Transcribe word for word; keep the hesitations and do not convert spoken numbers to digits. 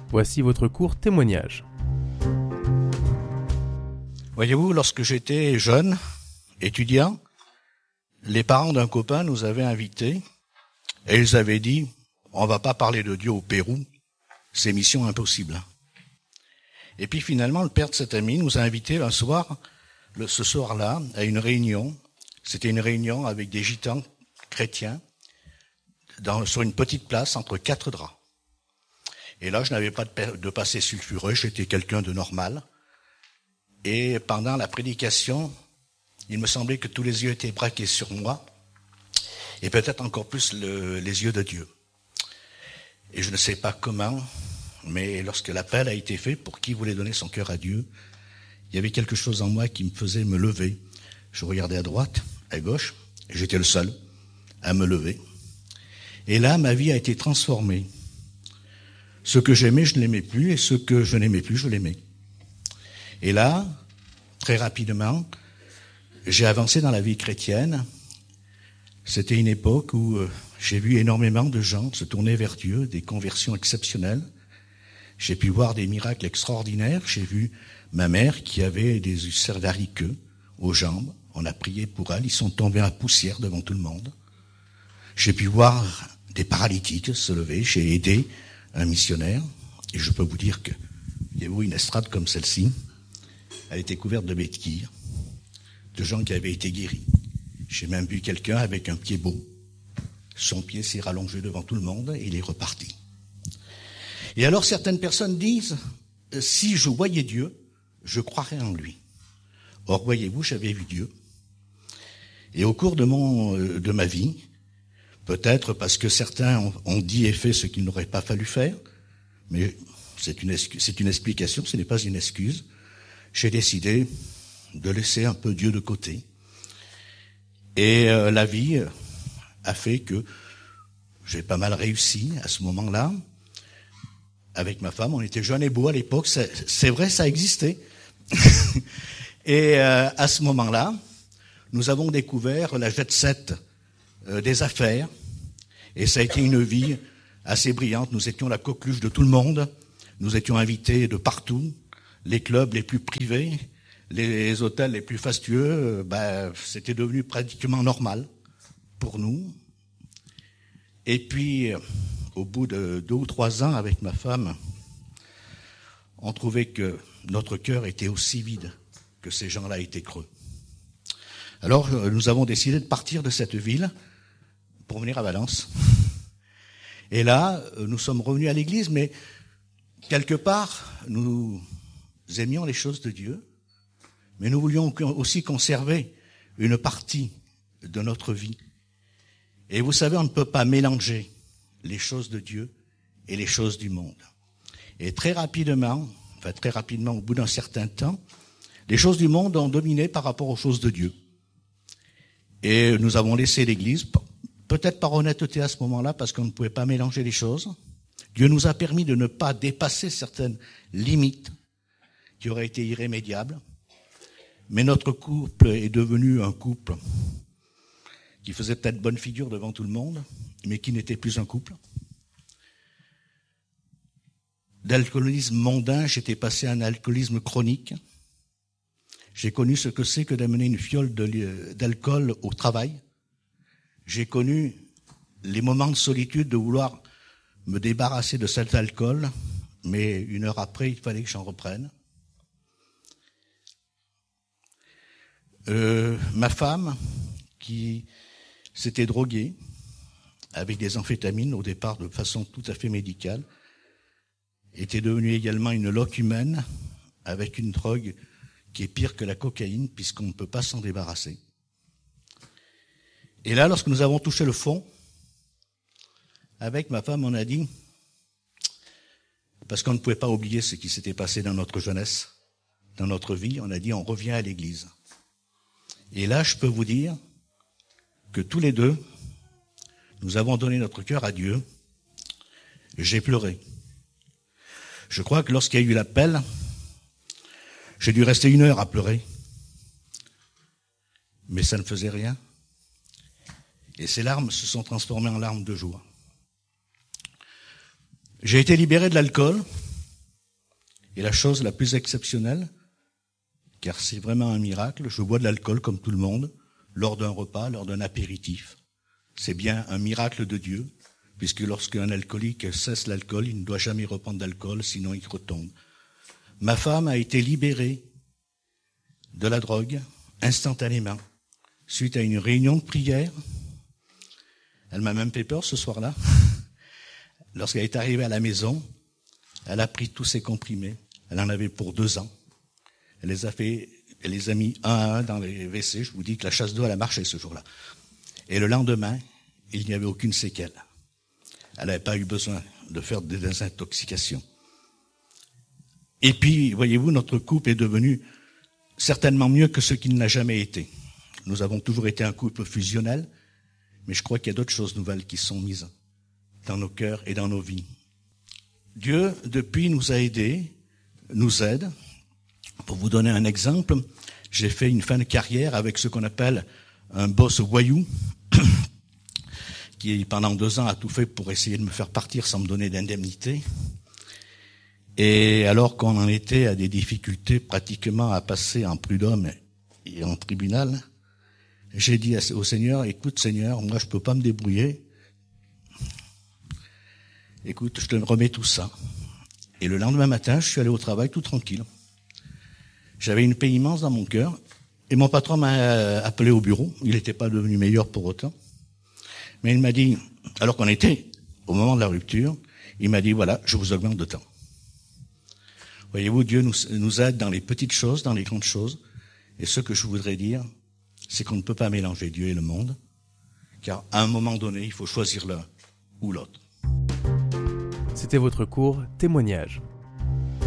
Voici votre court témoignage. Voyez-vous, lorsque j'étais jeune, étudiant, les parents d'un copain nous avaient invités et ils avaient dit « on va pas parler de Dieu au Pérou, c'est mission impossible ». Et puis finalement, le père de cet ami nous a invités un soir, le, ce soir-là, à une réunion. C'était une réunion avec des gitans chrétiens dans, sur une petite place entre quatre draps. Et là, je n'avais pas de, de passé sulfureux, j'étais quelqu'un de normal. Et pendant la prédication, il me semblait que tous les yeux étaient braqués sur moi, et peut-être encore plus le, les yeux de Dieu. Et je ne sais pas comment, mais lorsque l'appel a été fait pour qui voulait donner son cœur à Dieu, il y avait quelque chose en moi qui me faisait me lever. Je regardais à droite, à gauche, et j'étais le seul à me lever. Et là, ma vie a été transformée. Ce que j'aimais, je ne l'aimais plus, et ce que je n'aimais plus, je l'aimais. Et là, très rapidement, j'ai avancé dans la vie chrétienne. C'était une époque où euh, j'ai vu énormément de gens se tourner vers Dieu, des conversions exceptionnelles. J'ai pu voir des miracles extraordinaires. J'ai vu ma mère qui avait des ulcères variqueux aux jambes. On a prié pour elle. Ils sont tombés à poussière devant tout le monde. J'ai pu voir des paralytiques se lever. J'ai aidé un missionnaire. Et je peux vous dire que, voyez-vous, une estrade comme celle-ci, elle était couverte de béquilles, de gens qui avaient été guéris. J'ai même vu quelqu'un avec un pied beau. Son pied s'est rallongé devant tout le monde et il est reparti. Et alors certaines personnes disent, si je voyais Dieu, je croirais en lui. Or, voyez-vous, j'avais vu Dieu. Et au cours de mon, de ma vie, peut-être parce que certains ont, ont dit et fait ce qu'il n'aurait pas fallu faire, mais c'est une, c'est une explication, ce n'est pas une excuse, j'ai décidé de laisser un peu Dieu de côté. Et euh, la vie a fait que j'ai pas mal réussi à ce moment-là. Avec ma femme, on était jeunes et beaux à l'époque, c'est, c'est vrai, ça existait. Et euh, à ce moment-là, nous avons découvert la jet set euh, des affaires. Et ça a été une vie assez brillante. Nous étions la coqueluche de tout le monde. Nous étions invités de partout. Les clubs les plus privés, les hôtels les plus fastueux, ben, c'était devenu pratiquement normal pour nous. Et puis, au bout de deux ou trois ans avec ma femme, on trouvait que notre cœur était aussi vide que ces gens-là étaient creux. Alors, nous avons décidé de partir de cette ville pour venir à Valence. Et là, nous sommes revenus à l'église, mais quelque part, nous aimions les choses de Dieu, mais nous voulions aussi conserver une partie de notre vie. Et vous savez, on ne peut pas mélanger les choses de Dieu et les choses du monde. Et très rapidement, enfin très rapidement, au bout d'un certain temps, les choses du monde ont dominé par rapport aux choses de Dieu. Et nous avons laissé l'église, peut-être par honnêteté à ce moment-là, parce qu'on ne pouvait pas mélanger les choses. Dieu nous a permis de ne pas dépasser certaines limites qui auraient été irrémédiables. Mais notre couple est devenu un couple qui faisait peut-être bonne figure devant tout le monde, mais qui n'était plus un couple. D'alcoolisme mondain, j'étais passé à un alcoolisme chronique. J'ai connu ce que c'est que d'amener une fiole de, d'alcool au travail. J'ai connu les moments de solitude de vouloir me débarrasser de cet alcool, mais une heure après, il fallait que j'en reprenne. Euh, ma femme, qui s'était droguée avec des amphétamines au départ de façon tout à fait médicale, était devenue également une loque humaine avec une drogue qui est pire que la cocaïne puisqu'on ne peut pas s'en débarrasser. Et là, lorsque nous avons touché le fond, avec ma femme, on a dit, parce qu'on ne pouvait pas oublier ce qui s'était passé dans notre jeunesse, dans notre vie, on a dit on revient à l'église. Et là, je peux vous dire que tous les deux, nous avons donné notre cœur à Dieu. J'ai pleuré. Je crois que lorsqu'il y a eu l'appel, j'ai dû rester une heure à pleurer. Mais ça ne faisait rien. Et ces larmes se sont transformées en larmes de joie. J'ai été libéré de l'alcool Et la chose la plus exceptionnelle, car c'est vraiment un miracle, je bois de l'alcool comme tout le monde, lors d'un repas, lors d'un apéritif. C'est bien un miracle de Dieu, puisque lorsqu'un alcoolique cesse l'alcool, il ne doit jamais reprendre d'alcool, sinon il retombe. Ma femme a été libérée de la drogue instantanément, suite à une réunion de prière. Elle m'a même fait peur ce soir-là. Lorsqu'elle est arrivée à la maison, elle a pris tous ses comprimés. Elle en avait pour deux ans. Elle les a fait, elle les a mis un à un dans les W C. Je vous dis que la chasse d'eau, elle a marché ce jour-là. Et le lendemain, il n'y avait aucune séquelle. Elle n'avait pas eu besoin de faire des désintoxications. Et puis, voyez-vous, notre couple est devenu certainement mieux que ce qu'il n'a jamais été. Nous avons toujours été un couple fusionnel, mais je crois qu'il y a d'autres choses nouvelles qui sont mises dans nos cœurs et dans nos vies. Dieu, depuis, nous a aidés, nous aide. Pour vous donner un exemple, j'ai fait une fin de carrière avec ce qu'on appelle un boss voyou, qui pendant deux ans a tout fait pour essayer de me faire partir sans me donner d'indemnité. Et alors qu'on en était à des difficultés pratiquement à passer en prud'homme et en tribunal, j'ai dit au Seigneur, écoute Seigneur, moi je peux pas me débrouiller. Écoute, je te remets tout ça. Et le lendemain matin, je suis allé au travail tout tranquille. J'avais une paix immense dans mon cœur. Et mon patron m'a appelé au bureau. Il n'était pas devenu meilleur pour autant. Mais il m'a dit, alors qu'on était au moment de la rupture, il m'a dit, voilà, je vous augmente de temps. Voyez-vous, Dieu nous, nous aide dans les petites choses, dans les grandes choses. Et ce que je voudrais dire, c'est qu'on ne peut pas mélanger Dieu et le monde, car à un moment donné, il faut choisir l'un ou l'autre. C'était votre cours Témoignage.